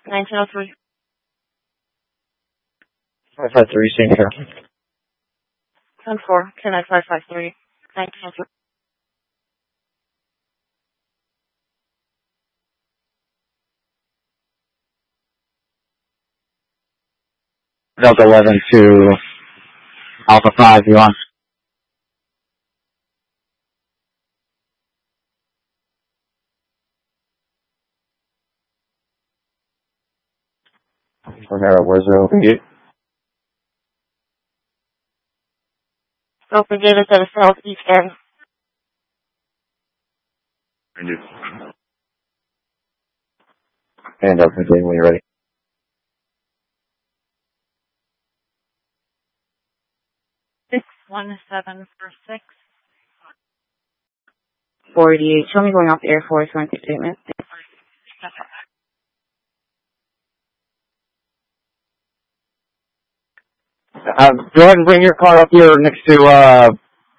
1903. 553, same here. 10-4, 10-553, 1903. Delta 11 to Alpha 5, you on? Romero, where's the open gate? Open gate is at the southeast end. And open gate when you're ready. 61746. 48. Show me going off the Air Force one statement. Go ahead and bring your car up here next to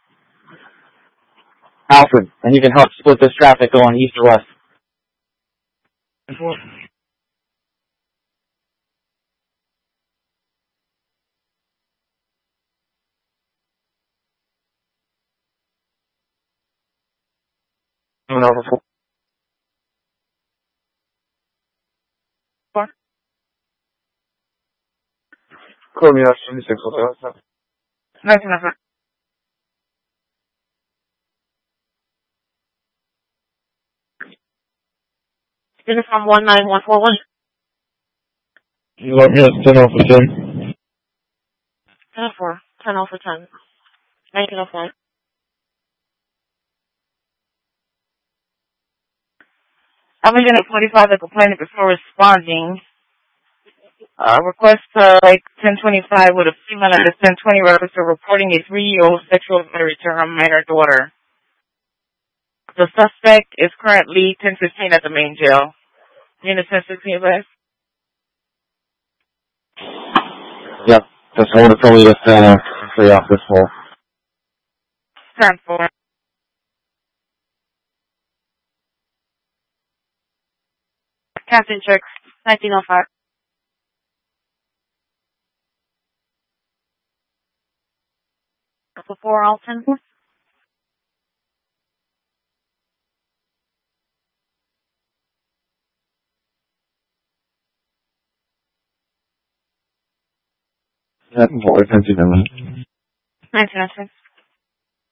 Alfred, and you can help split this traffic going east or west. Over 4. Call me after 26. 1903. Uniform 19141. You want me at 10 off for 10? 10-4, 10 over 10. 1905. I'm going to 45 the complainant before responding. Request like 1025 with a female at 1020 reference to reporting a 3-year-old sexual battery to her minor daughter. The suspect is currently 1015 at the main jail. Unit 1016, advice? Yep, just hold it till we just free off this hole. 10-4. Captain checks 1905. Before Alton. Yep, 1906. 1906.